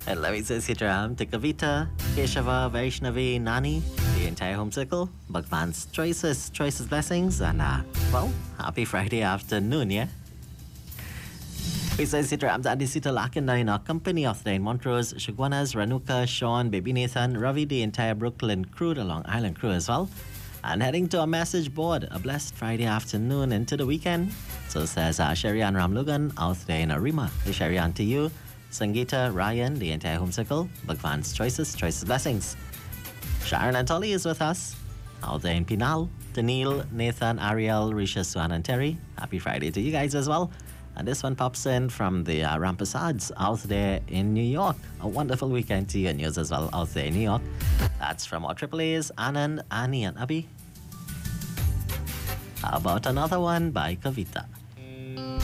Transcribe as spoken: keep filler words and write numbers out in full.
And let me say Sitaram to Kavita, Keshava, Vaishnavi, Nani, the entire home circle, Bhagwan's choices, choices, blessings, and uh, well, happy Friday afternoon, yeah? We say Sitaram to Adi Sita Lakanda in our company of the in Montrose, Shagwanas, Ranuka, Sean, Baby Nathan, Ravi, the entire Brooklyn crew, the Long Island crew as well. And heading to our message board, a blessed Friday afternoon into the weekend. So says uh, Sherian Ramlugan out there in Arima. The Sherian to you. Sangeeta, Ryan, the entire home circle, Bhagwan's choices, choices, blessings. Sharon and Tolly is with us. Out there in Pinal, Daniil, Nathan, Ariel, Risha, Suhan, and Terry. Happy Friday to you guys as well. And this one pops in from the uh, Rampasads out there in New York. A wonderful weekend to you and yours as well out there in New York. That's from our Triple A's, Anand, Annie, and Abhi. How about another one by Kavita?